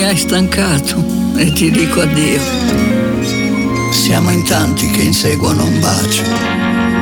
hai stancato e ti dico addio. Siamo in tanti che inseguono un bacio.